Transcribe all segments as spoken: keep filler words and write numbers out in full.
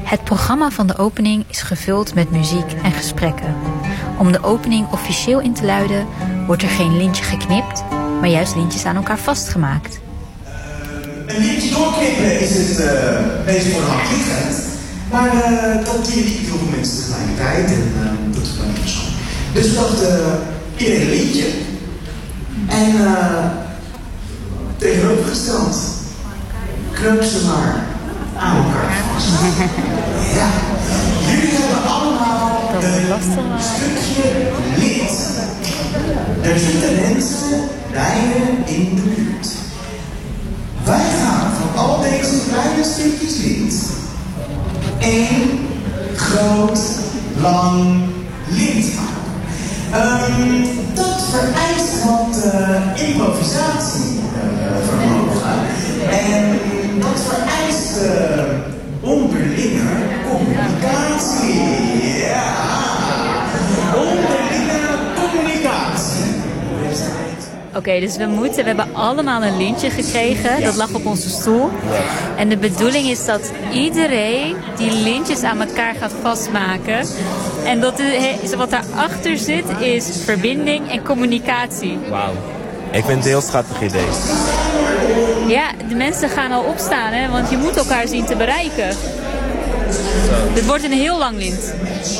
Het programma van de opening is gevuld met muziek en gesprekken. Om de opening officieel in te luiden wordt er geen lintje geknipt, maar juist lintjes aan elkaar vastgemaakt. Een lintje doorknippen is het uh, meest voor de hand liggend. Maar uh, dat doe je niet heel veel mensen tegelijkertijd en uh, dat is wel niet zo. Dus we dachten, uh, iedereen een lintje. En uh, tegenovergesteld, knoop ze maar aan elkaar vast. Ja, jullie hebben allemaal een stukje lint. Er zitten mensen bij je in de buurt. Wij gaan van al deze kleine stukjes lint één groot, lang lint maken. Um, dat vereist wat uh, improvisatievermogen. Uh, en dat vereist uh, onderlinge communicatie. Ja, onderlinge communicatie. Oké, okay, dus we moeten, we hebben allemaal een lintje gekregen. Dat lag op onze stoel. En de bedoeling is dat iedereen die lintjes aan elkaar gaat vastmaken. En dat is, wat daarachter zit is verbinding en communicatie. Wauw. Ik vind het een heel schattig idee. Ja, de mensen gaan al opstaan, hè, want je moet elkaar zien te bereiken. Zo. Dit wordt een heel lang lint.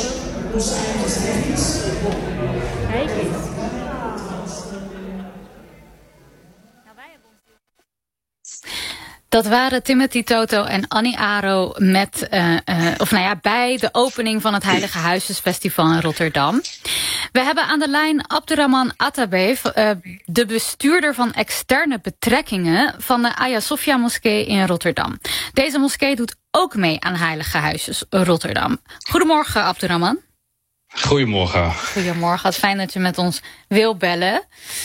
Kijk eens. Dat waren Timothy Toto en Annie Aro met, uh, uh, of nou ja, bij de opening van het Heilige Huisjesfestival in Rotterdam. We hebben aan de lijn Abdurrahman Atabey, uh, de bestuurder van externe betrekkingen van de Hagia Sophia moskee in Rotterdam. Deze moskee doet ook mee aan Heilige Huisjes Rotterdam. Goedemorgen, Abdurrahman. Goedemorgen. Goedemorgen, het fijn dat je met ons wil bellen.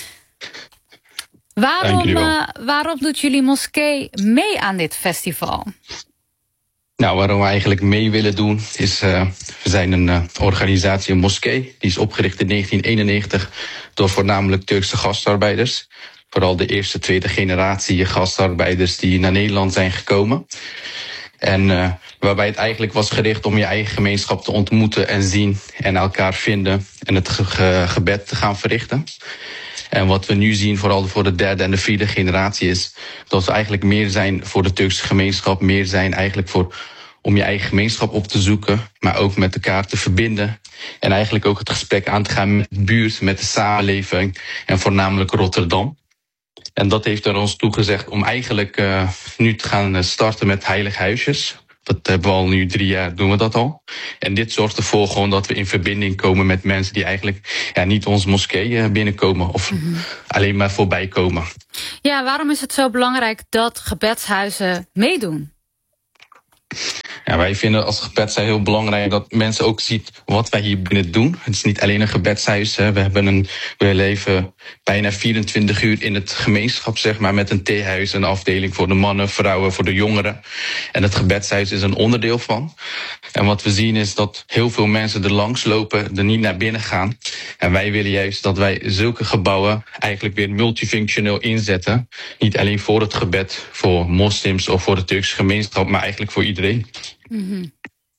Waarom, uh, waarom doet jullie moskee mee aan dit festival? Nou, waarom we eigenlijk mee willen doen is, uh, we zijn een uh, organisatie, een moskee. Die is opgericht in negentien eenennegentig door voornamelijk Turkse gastarbeiders. Vooral de eerste, tweede generatie gastarbeiders die naar Nederland zijn gekomen. En uh, waarbij het eigenlijk was gericht om je eigen gemeenschap te ontmoeten en zien en elkaar vinden en het ge- ge- gebed te gaan verrichten. En wat we nu zien, vooral voor de derde en de vierde generatie, is dat we eigenlijk meer zijn voor de Turkse gemeenschap, meer zijn eigenlijk voor om je eigen gemeenschap op te zoeken, maar ook met elkaar te verbinden. En eigenlijk ook het gesprek aan te gaan met de buurt, met de samenleving en voornamelijk Rotterdam. En dat heeft er ons toegezegd om eigenlijk uh, nu te gaan starten met heilige huisjes. Dat hebben we al nu drie jaar, doen we dat al. En dit zorgt ervoor gewoon dat we in verbinding komen met mensen die eigenlijk ja, niet onze moskee binnenkomen of mm-hmm. alleen maar voorbij komen. Ja, waarom is het zo belangrijk dat gebedshuizen meedoen? Ja, wij vinden als gebedshuis heel belangrijk dat mensen ook zien wat wij hier binnen doen. Het is niet alleen een gebedshuis. Hè. We, hebben een, we leven bijna vierentwintig uur in het gemeenschap, zeg maar, met een theehuis, een afdeling voor de mannen, vrouwen, voor de jongeren. En het gebedshuis is een onderdeel van. En wat we zien is dat heel veel mensen er langs lopen, er niet naar binnen gaan. En wij willen juist dat wij zulke gebouwen eigenlijk weer multifunctioneel inzetten. Niet alleen voor het gebed, voor moslims of voor de Turkse gemeenschap, maar eigenlijk voor iedereen. Mm-hmm.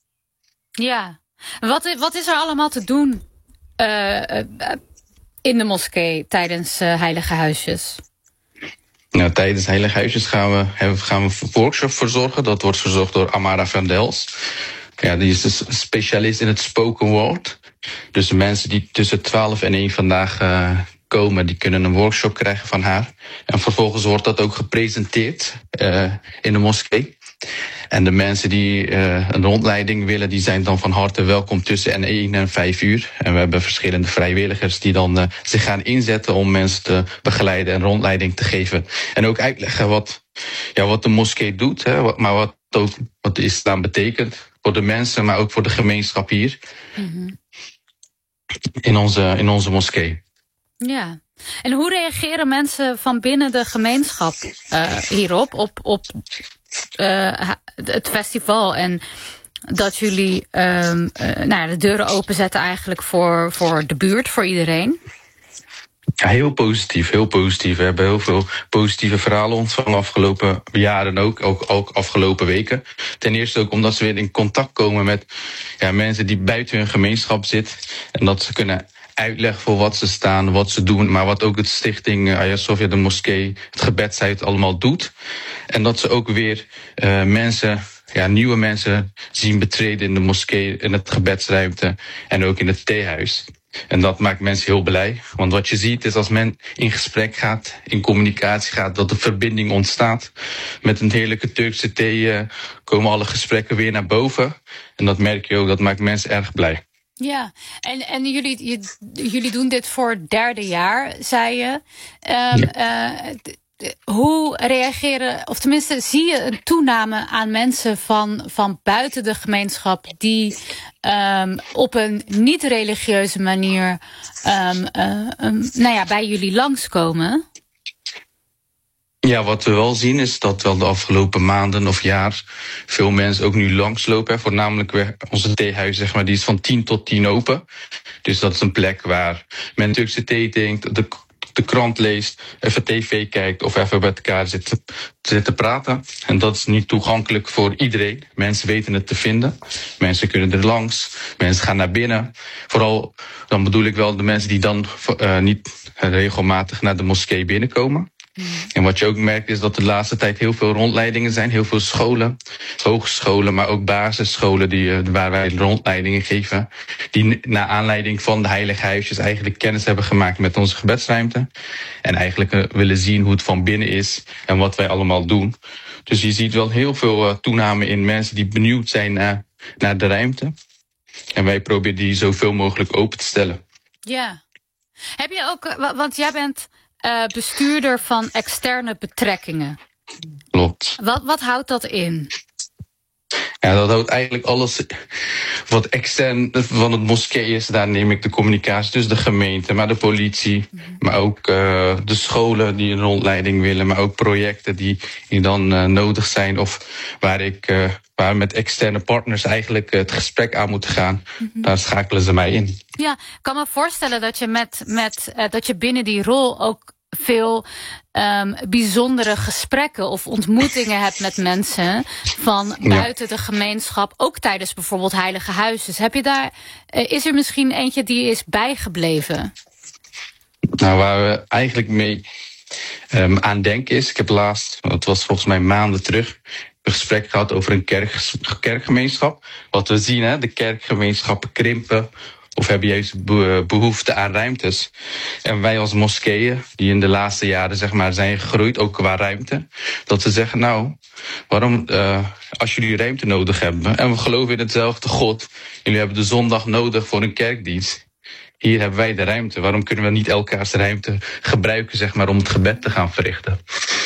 Ja, wat, wat is er allemaal te doen uh, uh, in de moskee tijdens uh, heilige huisjes? Nou, tijdens heilige huisjes gaan we, hebben, gaan we een workshop verzorgen. Dat wordt verzorgd door Amara van Dels. Ja, die is een specialist in het spoken word. Dus de mensen die tussen twaalf en één vandaag uh, komen, die kunnen een workshop krijgen van haar. En vervolgens wordt dat ook gepresenteerd uh, in de moskee. En de mensen die uh, een rondleiding willen, die zijn dan van harte welkom tussen één en vijf uur. En we hebben verschillende vrijwilligers die dan uh, zich gaan inzetten om mensen te begeleiden en rondleiding te geven. En ook uitleggen wat, ja, wat de moskee doet, hè, wat, maar wat, ook, wat de islam betekent. Voor de mensen, maar ook voor de gemeenschap hier. Mm-hmm. In onze, in onze moskee. Ja. En hoe reageren mensen van binnen de gemeenschap uh, hierop, op, op uh, het festival en dat jullie um, uh, nou, de deuren openzetten eigenlijk voor, voor de buurt, voor iedereen? Ja, heel positief, heel positief. We hebben heel veel positieve verhalen ontvangen de afgelopen jaren ook, ook, ook afgelopen weken. Ten eerste ook omdat ze weer in contact komen met ja, mensen die buiten hun gemeenschap zitten. En dat ze kunnen uitleggen voor wat ze staan, wat ze doen, maar wat ook het stichting uh, Hagia Sophia, de moskee, het gebedshuis allemaal doet. En dat ze ook weer uh, mensen, ja, nieuwe mensen zien betreden in de moskee, in het gebedsruimte en ook in het theehuis. En dat maakt mensen heel blij. Want wat je ziet is als men in gesprek gaat, in communicatie gaat, dat er verbinding ontstaat. Met een heerlijke Turkse thee uh, komen alle gesprekken weer naar boven. En dat merk je ook, dat maakt mensen erg blij. Ja, en, en jullie, je, jullie doen dit voor het derde jaar, zei je. Um, ja. uh, Hoe reageren, of tenminste zie je een toename aan mensen van, van buiten de gemeenschap die um, op een niet-religieuze manier um, uh, um, nou ja, bij jullie langskomen? Ja, wat we wel zien is dat wel de afgelopen maanden of jaar veel mensen ook nu langslopen. Hè. Voornamelijk weer onze theehuis, zeg maar, die is van tien tot tien open. Dus dat is een plek waar men Turkse thee drinkt, de de krant leest, even tv kijkt of even met elkaar zit te, zit te praten. En dat is niet toegankelijk voor iedereen. Mensen weten het te vinden. Mensen kunnen er langs. Mensen gaan naar binnen. Vooral, dan bedoel ik wel de mensen die dan uh, niet regelmatig naar de moskee binnenkomen. Mm. En wat je ook merkt is dat de laatste tijd heel veel rondleidingen zijn. Heel veel scholen, hogescholen, maar ook basisscholen die, uh, waar wij rondleidingen geven. Die naar aanleiding van de heilige huisjes eigenlijk kennis hebben gemaakt met onze gebedsruimte. En eigenlijk uh, willen zien hoe het van binnen is en wat wij allemaal doen. Dus je ziet wel heel veel uh, toename in mensen die benieuwd zijn naar, naar de ruimte. En wij proberen die zoveel mogelijk open te stellen. Ja. Heb je ook, want jij bent Uh, bestuurder van externe betrekkingen. Klopt. Wat, wat houdt dat in? Ja, dat houdt eigenlijk alles wat extern van het moskee is. Daar neem ik de communicatie, dus de gemeente, maar de politie, mm-hmm. maar ook uh, de scholen die een rondleiding willen, maar ook projecten die, die dan uh, nodig zijn of waar ik uh, waar met externe partners eigenlijk het gesprek aan moeten gaan. Mm-hmm. Daar schakelen ze mij in. Ja, ik kan me voorstellen dat je met, met uh, dat je binnen die rol ook veel um, bijzondere gesprekken of ontmoetingen hebt met mensen van buiten ja. de gemeenschap, ook tijdens bijvoorbeeld heilige huisjes. Heb je daar, uh, is er misschien eentje die is bijgebleven? Nou, waar we eigenlijk mee um, aan denken is, ik heb laatst, het was volgens mij maanden terug, een gesprek gehad over een kerk, kerkgemeenschap. Wat we zien, hè, de kerkgemeenschappen krimpen of hebben juist behoefte aan ruimtes. En wij als moskeeën, die in de laatste jaren zeg maar zijn gegroeid, ook qua ruimte, dat we zeggen, nou, waarom, uh, als jullie ruimte nodig hebben, en we geloven in hetzelfde God, jullie hebben de zondag nodig voor een kerkdienst, hier hebben wij de ruimte, waarom kunnen we niet elkaars ruimte gebruiken, zeg maar, om het gebed te gaan verrichten?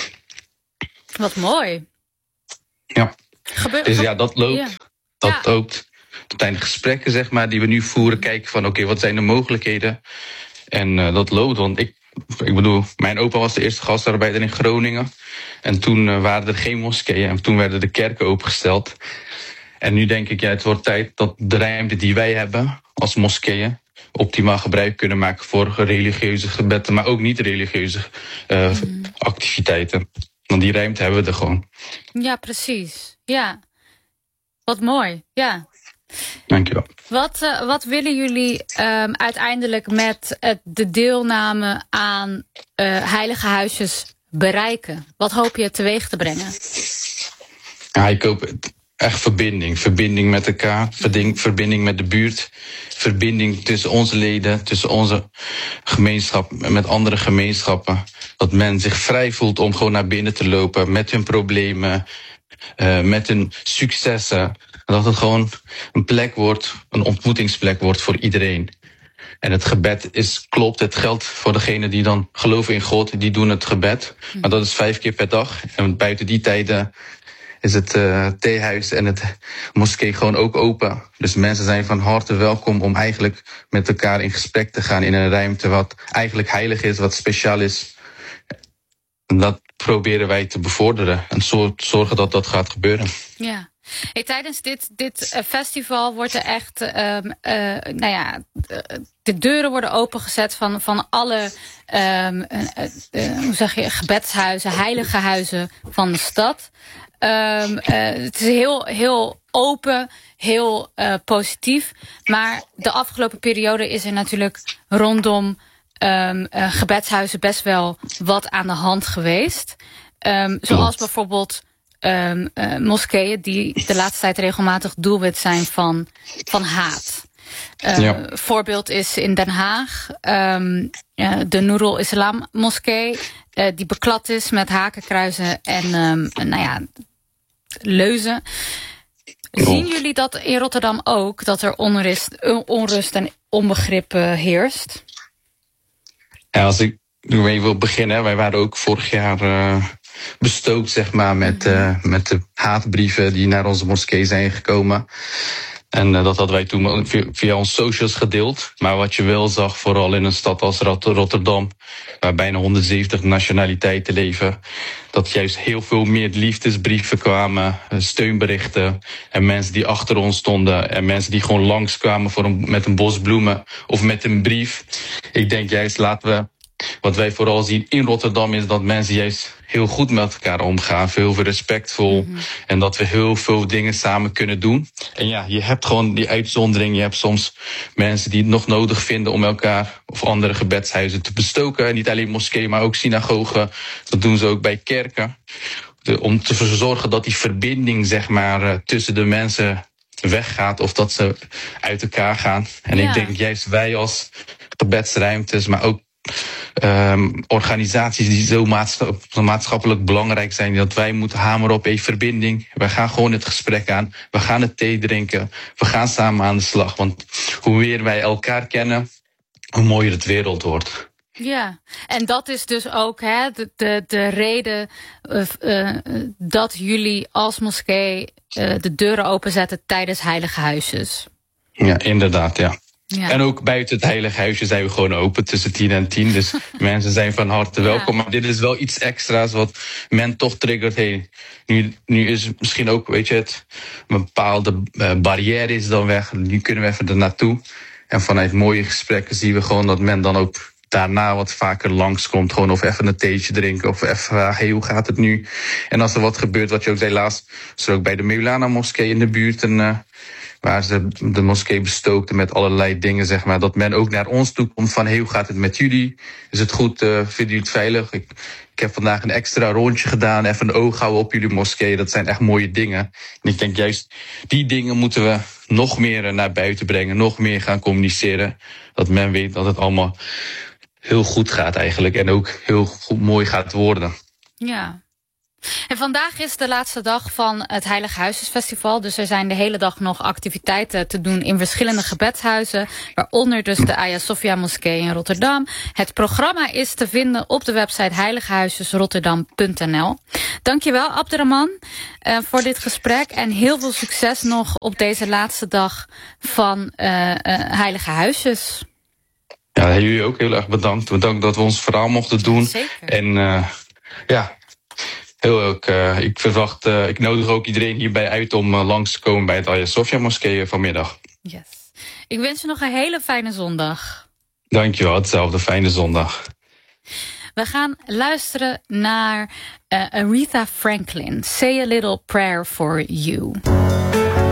Wat mooi. Ja, Gebeur- dus ja, dat loopt, ja. dat ja. loopt. Tijdens gesprekken, zeg maar, die we nu voeren, kijken van, oké, okay, wat zijn de mogelijkheden? En uh, dat loopt, want ik, ik bedoel, mijn opa was de eerste gastarbeider in Groningen. En toen uh, waren er geen moskeeën en toen werden de kerken opengesteld. En nu denk ik, ja, het wordt tijd dat de ruimte die wij hebben als moskeeën optimaal gebruik kunnen maken voor religieuze gebeden, maar ook niet-religieuze uh, mm. activiteiten. Want die ruimte hebben we er gewoon. Ja, precies. Ja. Wat mooi, ja. Dankjewel. Wat, uh, wat willen jullie um, uiteindelijk met uh, de deelname aan uh, heilige huisjes bereiken? Wat hoop je teweeg te brengen? Ja, ik hoop echt verbinding. Verbinding met elkaar, verbinding, verbinding met de buurt. Verbinding tussen onze leden, tussen onze gemeenschap, met andere gemeenschappen. Dat men zich vrij voelt om gewoon naar binnen te lopen met hun problemen, uh, met hun successen. Dat het gewoon een plek wordt, een ontmoetingsplek wordt voor iedereen. En het gebed is, klopt, het geldt voor degenen die dan geloven in God, die doen het gebed. Maar dat is vijf keer per dag. En buiten die tijden is het uh, theehuis en het moskee gewoon ook open. Dus mensen zijn van harte welkom om eigenlijk met elkaar in gesprek te gaan in een ruimte wat eigenlijk heilig is, wat speciaal is. En dat proberen wij te bevorderen en zorgen dat dat gaat gebeuren. Ja. Hey, tijdens dit, dit uh, festival wordt er echt, uh, uh, nou ja, de deuren worden opengezet van, van alle, um, uh, uh, hoe zeg je, gebedshuizen, heilige huizen van de stad. Um, uh, het is heel, heel open, heel uh, positief. Maar de afgelopen periode is er natuurlijk rondom um, uh, gebedshuizen best wel wat aan de hand geweest. Um, zoals bijvoorbeeld um, uh, moskeeën die de laatste tijd regelmatig doelwit zijn van, van haat. Uh, ja. Voorbeeld is in Den Haag um, uh, de Nurul Islam moskee, uh, die beklad is met hakenkruizen en um, nou ja, leuzen. Zien jullie dat in Rotterdam ook, dat er onrust, onrust en onbegrip uh, heerst? Ja, als ik nu even wil beginnen, wij waren ook vorig jaar uh, bestookt, zeg maar, met, uh, met de haatbrieven die naar onze moskee zijn gekomen. En uh, dat hadden wij toen via, via ons socials gedeeld. Maar wat je wel zag, vooral in een stad als Rotterdam, waar bijna honderdzeventig nationaliteiten leven, dat juist heel veel meer liefdesbrieven kwamen, steunberichten en mensen die achter ons stonden en mensen die gewoon langskwamen voor een, met een bos bloemen of met een brief. Ik denk juist, laten we, wat wij vooral zien in Rotterdam is dat mensen juist heel goed met elkaar omgaan, veel respectvol. Mm-hmm. En dat we heel veel dingen samen kunnen doen. En ja, je hebt gewoon die uitzondering. Je hebt soms mensen die het nog nodig vinden om elkaar of andere gebedshuizen te bestoken. Niet alleen moskeeën, maar ook synagogen. Dat doen ze ook bij kerken. De, om te zorgen dat die verbinding, zeg maar, tussen de mensen weggaat of dat ze uit elkaar gaan. En ja. Ik denk juist wij als gebedsruimtes, maar ook Um, organisaties die zo maatschappelijk, maatschappelijk belangrijk zijn, dat wij moeten hameren op een verbinding. Wij gaan gewoon het gesprek aan. We gaan het thee drinken. We gaan samen aan de slag. Want hoe meer wij elkaar kennen, hoe mooier het wereld wordt. Ja, en dat is dus ook hè, de, de, de reden uh, uh, dat jullie als moskee uh, de deuren openzetten tijdens heilige huisjes. Ja, inderdaad, ja. Ja. En ook buiten het heilige huisje zijn we gewoon open tussen tien en tien. Dus mensen zijn van harte welkom. Ja. Maar dit is wel iets extra's wat men toch triggert. Hey, nu, nu is misschien ook, weet je het, een bepaalde uh, barrière is dan weg. Nu kunnen we even er naartoe. En vanuit mooie gesprekken zien we gewoon dat men dan ook daarna wat vaker langskomt. Gewoon of even een theetje drinken of even vragen, hey, hoe gaat het nu? En als er wat gebeurt, wat je ook zei laatst, is er ook bij de Meulana moskee in de buurt een Uh, waar ze de moskee bestookten met allerlei dingen, zeg maar. Dat men ook naar ons toe komt van, hey, hoe gaat het met jullie? Is het goed? Uh, vinden jullie het veilig? Ik, ik heb vandaag een extra rondje gedaan. Even een oog houden op jullie moskee. Dat zijn echt mooie dingen. En ik denk juist, die dingen moeten we nog meer naar buiten brengen. Nog meer gaan communiceren. Dat men weet dat het allemaal heel goed gaat eigenlijk. En ook heel goed, mooi gaat worden. Ja. En vandaag is de laatste dag van het Heilige Huisjesfestival. Dus er zijn de hele dag nog activiteiten te doen in verschillende gebedshuizen. Waaronder dus de Hagia Sophia moskee in Rotterdam. Het programma is te vinden op de website heiligehuisjesrotterdam punt n l. Dankjewel Abderrahman uh, voor dit gesprek. En heel veel succes nog op deze laatste dag van uh, uh, Heilige Huisjes. Ja, jullie ook heel erg bedankt. Bedankt dat we ons verhaal mochten doen. Zeker. En uh, ja... Heel ook. Uh, ik verwacht, uh, ik nodig ook iedereen hierbij uit om uh, langs te komen bij het Hagia Sophia moskee vanmiddag. Yes. Ik wens je nog een hele fijne zondag. Dankjewel, hetzelfde. Fijne zondag. We gaan luisteren naar uh, Aretha Franklin. Say a Little Prayer for You.